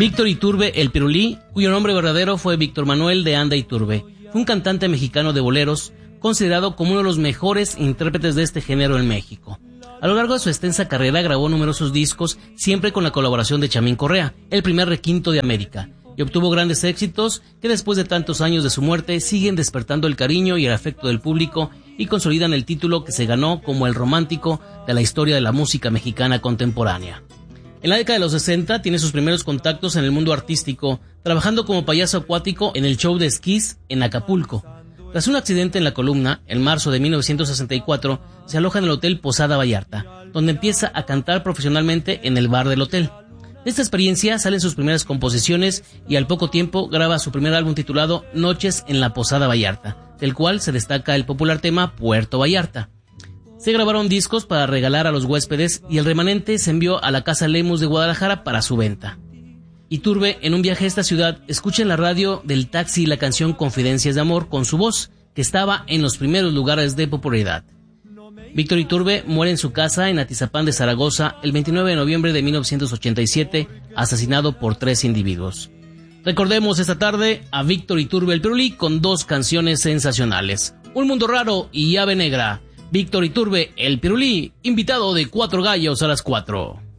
Víctor Iturbe el Pirulí, cuyo nombre verdadero fue Víctor Manuel de Anda Iturbe, fue un cantante mexicano de boleros, considerado como uno de los mejores intérpretes de este género en México. A lo largo de su extensa carrera grabó numerosos discos, siempre con la colaboración de Chamín Correa, el primer requinto de América, y obtuvo grandes éxitos que después de tantos años de su muerte siguen despertando el cariño y el afecto del público y consolidan el título que se ganó como el romántico de la historia de la música mexicana contemporánea. En la década de los 60 tiene sus primeros contactos en el mundo artístico, trabajando como payaso acuático en el show de esquís en Acapulco. Tras un accidente en la columna, en marzo de 1964, se aloja en el Hotel Posada Vallarta, donde empieza a cantar profesionalmente en el bar del hotel. De esta experiencia salen sus primeras composiciones y al poco tiempo graba su primer álbum titulado Noches en la Posada Vallarta, del cual se destaca el popular tema Puerto Vallarta. Se grabaron discos para regalar a los huéspedes y el remanente se envió a la Casa Lemus de Guadalajara para su venta. Iturbe, en un viaje a esta ciudad, escucha en la radio del taxi la canción Confidencias de Amor con su voz, que estaba en los primeros lugares de popularidad. Víctor Iturbe muere en su casa en Atizapán de Zaragoza el 29 de noviembre de 1987, asesinado por 3 individuos. Recordemos esta tarde a Víctor Iturbe el Pirulí con 2 canciones sensacionales: Un Mundo Raro y Ave Negra. Víctor Iturbe el Pirulí, invitado de Cuatro Gallos a las 4.